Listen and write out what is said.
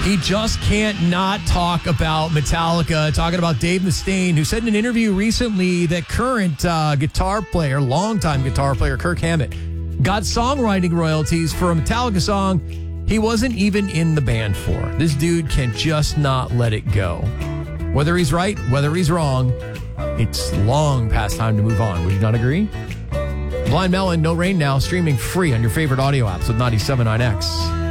He just can't not talk about Metallica, talking about Dave Mustaine, who said in an interview recently that current longtime guitar player Kirk Hammett got songwriting royalties for a Metallica song he wasn't even in the band for. This dude can just not let it go. Whether he's right, whether he's wrong, it's long past time to move on. Would you not agree? Blind Melon, No Rain Now, streaming free on your favorite audio apps with 97.9X.